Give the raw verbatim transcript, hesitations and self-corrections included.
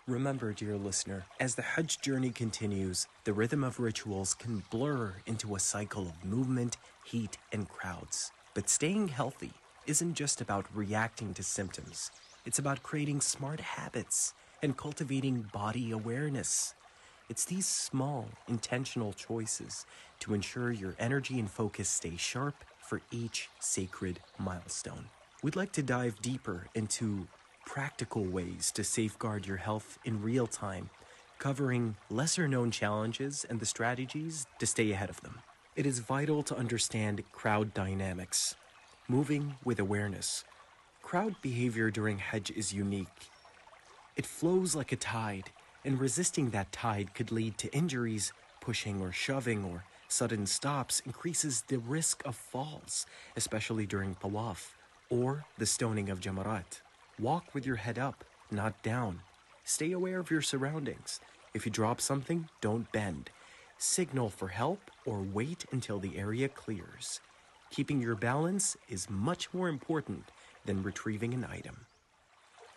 Remember, dear listener, as the Hajj journey continues, the rhythm of rituals can blur into a cycle of movement, heat, and crowds. But staying healthy isn't just about reacting to symptoms. It's about creating smart habits and cultivating body awareness. It's these small, intentional choices to ensure your energy and focus stay sharp for each sacred milestone. We'd like to dive deeper into practical ways to safeguard your health in real time, covering lesser-known challenges and the strategies to stay ahead of them. It is vital to understand crowd dynamics, moving with awareness. Crowd behavior during Hajj is unique. It flows like a tide, and resisting that tide could lead to injuries. Pushing or shoving or sudden stops increases the risk of falls, especially during tawaf or the stoning of jamarat. Walk with your head up, not down. Stay aware of your surroundings. If you drop something, don't bend. Signal for help or wait until the area clears. Keeping your balance is much more important than retrieving an item.